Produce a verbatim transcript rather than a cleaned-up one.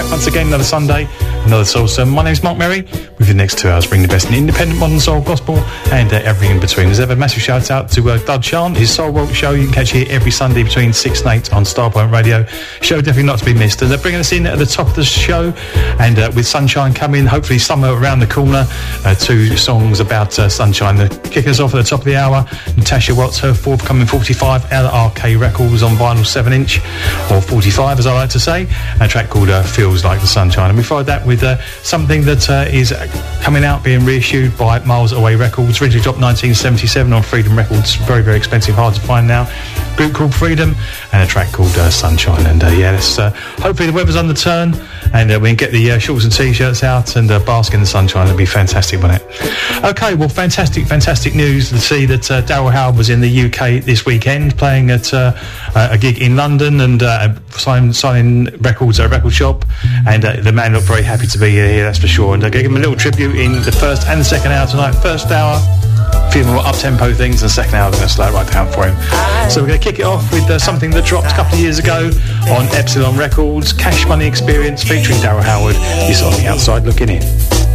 back once again another Sunday, another soul sermon. My name's Mark Merry. With the next two hours, bring the best in independent modern soul, gospel, and uh, everything in between. As ever, massive shout out to uh, Doug Chant, his Soul World show. You can catch here every Sunday between six and eight on Starpoint Radio. Show definitely not to be missed. And they're bringing us in at the top of the show, and uh, with Sunshine coming, hopefully somewhere around the corner. Uh, two songs about uh, Sunshine. The kick us off at the top of the hour. Natasha Watts, her forthcoming forty-five, L R K Records on vinyl seven inch, or forty-five as I like to say. A track called uh, Feels Like the Sunshine. And we followed that with uh, something that uh, is coming out, being reissued by Miles Away Records. Originally dropped nineteen seventy-seven on Freedom Records. Very, very expensive, hard to find now. Group called Freedom, and a track called uh, Sunshine. And uh, yeah, let's, uh, hopefully the weather's on the turn, and uh, we can get the uh, shorts and t-shirts out and uh, bask in the sunshine. It'll be fantastic, won't it? Okay, well, fantastic, fantastic news to see that uh, Daryl Howard was in the U K this weekend, playing at uh, a gig in London, and uh, signing, signing records at a record shop. And uh, the man looked very happy to be here, that's for sure. And I uh, gave him a little tribute in the first and the second hour tonight. First hour, a few more up-tempo things, and second hour, I'm going to slow it right down for him. So we're going to kick it off with uh, something that dropped a couple of years ago on Epsilon Records, Cash Money Experience, featuring Daryl Howard. You're on the outside looking in.